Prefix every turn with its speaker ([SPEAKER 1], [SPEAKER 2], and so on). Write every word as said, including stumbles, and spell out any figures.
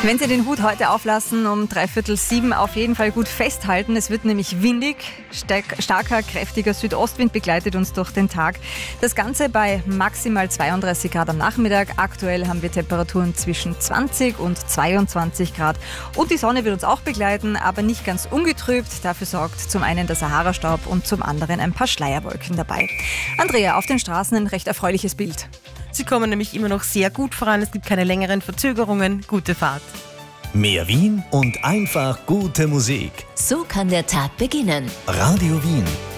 [SPEAKER 1] Wenn Sie den Hut heute auflassen, um dreiviertel sieben auf jeden Fall gut festhalten. Es wird nämlich windig. Starker, kräftiger Südostwind begleitet uns durch den Tag. Das Ganze bei maximal zweiunddreißig Grad am Nachmittag. Aktuell haben wir Temperaturen zwischen zwanzig und zweiundzwanzig Grad. Und die Sonne wird uns auch begleiten, aber nicht ganz ungetrübt. Dafür sorgt zum einen der Sahara-Staub und zum anderen ein paar Schleierwolken dabei. Andrea, auf den Straßen ein recht erfreuliches Bild.
[SPEAKER 2] Sie kommen nämlich immer noch sehr gut voran. Es gibt keine längeren Verzögerungen. Gute Fahrt.
[SPEAKER 3] Mehr Wien und einfach gute Musik.
[SPEAKER 4] So kann der Tag beginnen.
[SPEAKER 3] Radio Wien.